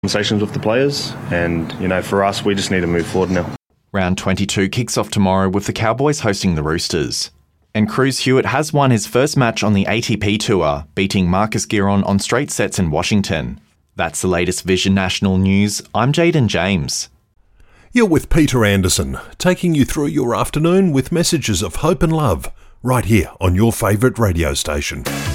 conversations with the players, and for us, we just need to move forward now. Round 22 kicks off tomorrow with the Cowboys hosting the Roosters. And Cruz Hewitt has won his first match on the ATP Tour, beating Marcus Giron on straight sets in Washington. That's the latest Vision National news. I'm Jaden James. You're with Peter Anderson, taking you through your afternoon with messages of hope and love, right here on your favourite radio station.